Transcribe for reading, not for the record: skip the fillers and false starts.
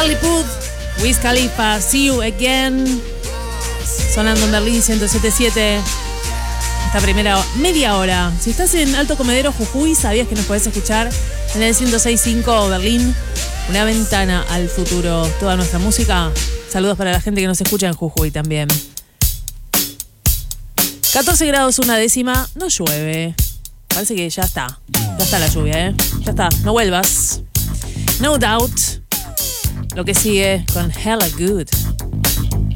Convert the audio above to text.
Charlie Puth, Wiz Khalifa, See You Again. Sonando en Berlín 107.7. Esta primera media hora. Si estás en Alto Comedero, Jujuy, sabías que nos podés escuchar en el 106.5 Berlín. Una ventana al futuro. Toda nuestra música. Saludos para la gente que nos escucha en Jujuy también. 14 grados una décima. No llueve. Parece que ya está. Ya está la lluvia, ¿eh? Ya está. No vuelvas. No Doubt. Lo que sigue con Hella Good.